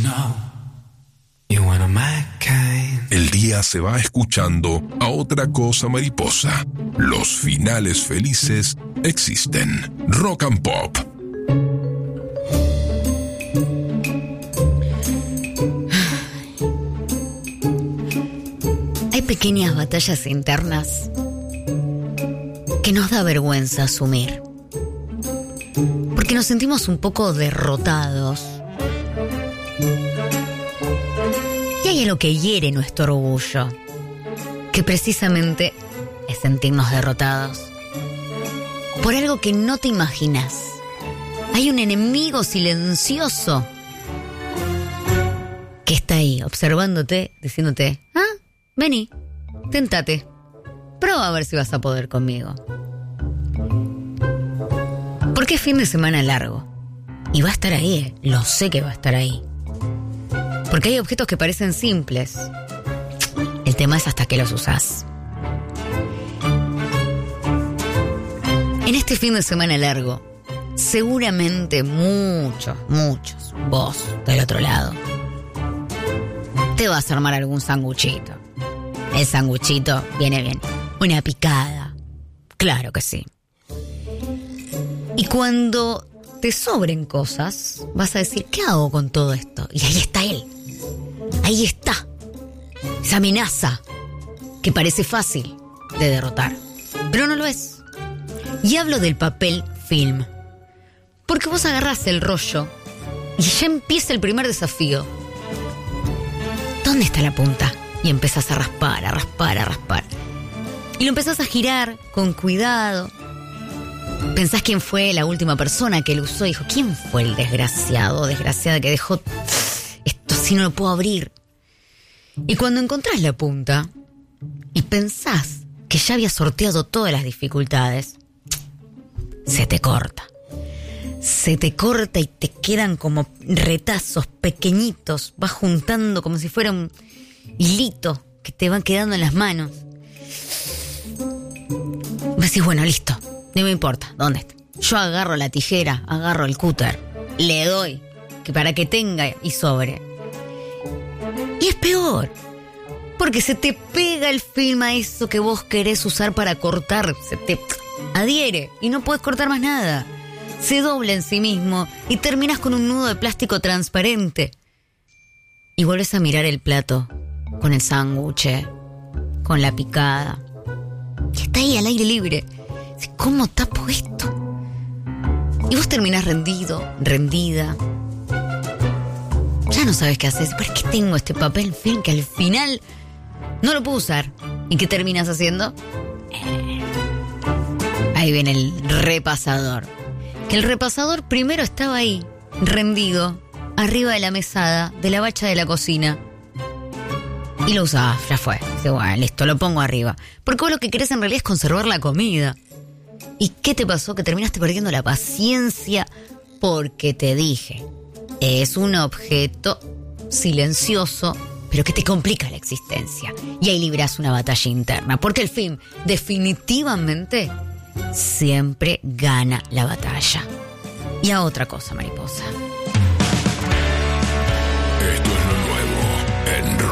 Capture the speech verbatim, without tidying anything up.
El día se va escuchando a otra cosa mariposa. Los finales felices existen. Rock and Pop. Hay pequeñas batallas internas que nos da vergüenza asumir, porque nos sentimos un poco derrotados. Y hay algo que hiere nuestro orgullo, que precisamente es sentirnos derrotados por algo que no te imaginas. Hay un enemigo silencioso que está ahí observándote, diciéndote: ah, vení, tentate, prueba a ver si vas a poder conmigo. Porque es fin de semana largo y va a estar ahí, eh. Lo sé que va a estar ahí. Porque hay objetos que parecen simples. El tema es hasta qué los usás. En este fin de semana largo, seguramente muchos, muchos, vos del otro lado, te vas a armar algún sanguchito. El sanguchito viene bien. Una picada. Claro que sí. Y cuando te sobren cosas, vas a decir: ¿qué hago con todo esto? Y ahí está él. Ahí está. Esa amenaza que parece fácil de derrotar, pero no lo es. Y hablo del papel film. Porque vos agarrás el rollo y ya empieza el primer desafío. ¿Dónde está la punta? Y empezás a raspar, a raspar, a raspar. Y lo empezás a girar con cuidado. Pensás quién fue la última persona que lo usó. Dijo: ¿quién fue el desgraciado, desgraciada que dejó esto si no lo puedo abrir? Y cuando encontrás la punta y pensás que ya habías sorteado todas las dificultades, se te corta. Se te corta y te quedan como retazos pequeñitos. Vas juntando como si fuera un hilito que te van quedando en las manos. Me decís: bueno, listo, no me importa, ¿dónde está? Yo agarro la tijera, agarro el cúter, le doy, que para que tenga y sobre. Y es peor, porque se te pega el film a eso que vos querés usar para cortar. Se te adhiere y no puedes cortar más nada. Se dobla en sí mismo y terminas con un nudo de plástico transparente. Y vuelves a mirar el plato con el sándwich, con la picada. Y está ahí al aire libre. ¿Cómo tapo esto? Y vos terminás rendido, rendida. Ya no sabes qué hacer. ¿Por qué tengo este papel film que al final no lo puedo usar? ¿Y qué terminas haciendo? Eh, ahí viene el repasador. Que el repasador primero estaba ahí, rendido, arriba de la mesada, de la bacha de la cocina. Y lo usaba, ya fue. Dice: bueno, listo, lo pongo arriba. Porque vos lo que querés en realidad es conservar la comida. ¿Y qué te pasó? Que terminaste perdiendo la paciencia porque te dije: es un objeto silencioso, pero que te complica la existencia. Y ahí librás una batalla interna. Porque el film definitivamente siempre gana la batalla. Y a otra cosa, mariposa. Esto